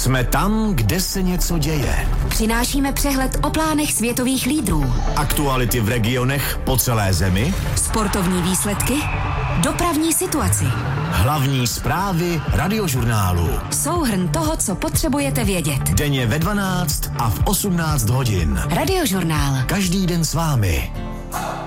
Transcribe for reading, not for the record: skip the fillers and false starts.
Jsme tam, kde se něco děje. Přinášíme přehled o plánech světových lídrů. Aktuality v regionech po celé zemi. Sportovní výsledky. Dopravní situaci. Hlavní zprávy Radiožurnálu. Souhrn toho, co potřebujete vědět. Denně ve 12 a v 18 hodin. Radiožurnál. Každý den s vámi.